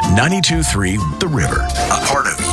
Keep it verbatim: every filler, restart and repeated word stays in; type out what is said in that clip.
ninety-two point three The River, a part of